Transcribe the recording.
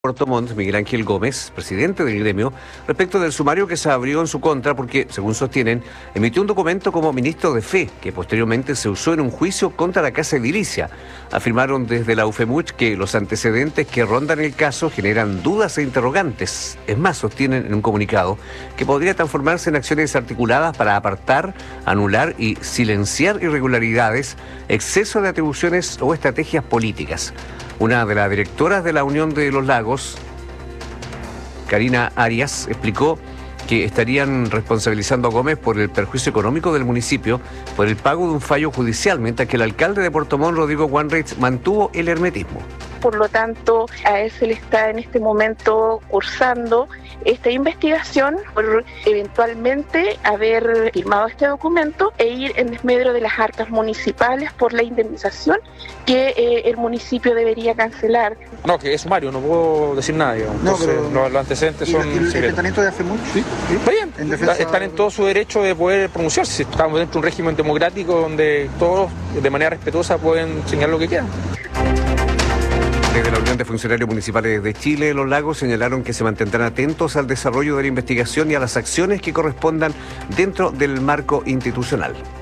Puerto Montt, Miguel Ángel Gómez, presidente del gremio, respecto del sumario que se abrió en su contra porque, según sostienen, emitió un documento como ministro de Fe, que posteriormente se usó en un juicio contra la Casa Edilicia. Afirmaron desde la UFEMUCH que los antecedentes que rondan el caso generan dudas e interrogantes. Es más, sostienen en un comunicado que podría transformarse en acciones articuladas para apartar, anular y silenciar irregularidades, exceso de atribuciones o estrategias políticas. Una de las directoras de la Unión de los Lagos, Karina Arias, explicó que estarían responsabilizando a Gómez por el perjuicio económico del municipio por el pago de un fallo judicial, mientras que el alcalde de Puerto Montt, Rodrigo Wanreich, mantuvo el hermetismo. Por lo tanto, a él se le está en este momento cursando esta investigación por eventualmente haber firmado este documento e ir en desmedro de las arcas municipales por la indemnización que el municipio debería cancelar. No, que es sumario, no puedo decir nada, digamos. No, entonces, pero los antecedentes son ¿El secretos. enfrentamiento de AFEMUCH? Sí, está bien, están en todo su derecho de poder pronunciarse. Estamos dentro de un régimen democrático donde todos, de manera respetuosa, pueden señalar lo que quieran. Desde la Unión de Funcionarios Municipales de Chile, Los Lagos señalaron que se mantendrán atentos al desarrollo de la investigación y a las acciones que correspondan dentro del marco institucional.